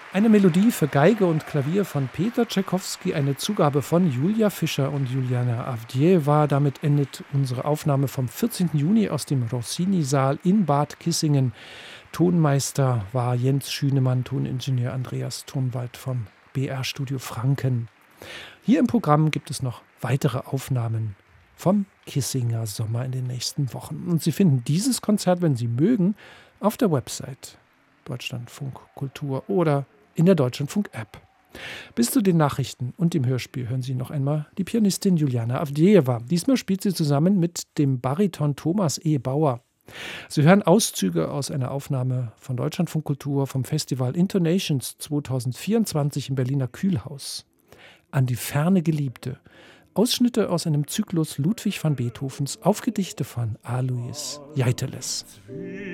Eine Melodie für Geige und Klavier von Peter Tschaikowski, eine Zugabe von Julia Fischer und Juliana Avdijewa. Damit endet unsere Aufnahme vom 14. Juni aus dem Rossini-Saal in Bad Kissingen. Tonmeister war Jens Schünemann, Toningenieur Andreas Tonwald vom BR-Studio Franken. Hier im Programm gibt es noch weitere Aufnahmen vom Kissinger Sommer in den nächsten Wochen. Und Sie finden dieses Konzert, wenn Sie mögen, auf der Website Deutschlandfunk Kultur oder in der Deutschlandfunk-App. Bis zu den Nachrichten und dem Hörspiel hören Sie noch einmal die Pianistin Juliana Avdijewa. Diesmal spielt sie zusammen mit dem Bariton Thomas E. Bauer. Sie hören Auszüge aus einer Aufnahme von Deutschlandfunk Kultur vom Festival Intonations 2024 im Berliner Kühlhaus. An die ferne Geliebte. Ausschnitte aus einem Zyklus Ludwig van Beethovens, Aufgedichte von Alois Jeiteles.